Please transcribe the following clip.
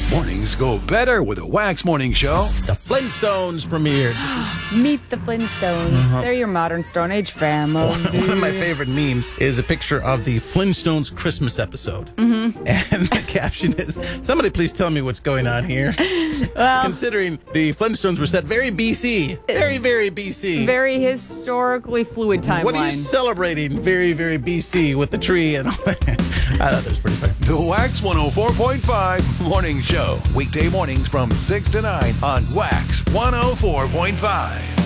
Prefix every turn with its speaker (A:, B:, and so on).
A: Mornings go better with a Wax Morning Show.
B: The Flintstones premiered.
C: Meet the Flintstones. They're your modern Stone Age family.
B: One of my favorite memes is a picture of the Flintstones Christmas episode. And the caption is, somebody please tell me what's going on here.
C: Well,
B: Considering the Flintstones were set very BC. Very BC.
C: very historically fluid timeline.
B: What are you celebrating very BC with the tree and all that? I thought that was pretty funny.
A: The Wax 104.5 Morning Show. Weekday mornings from 6 to 9 on Wax 104.5.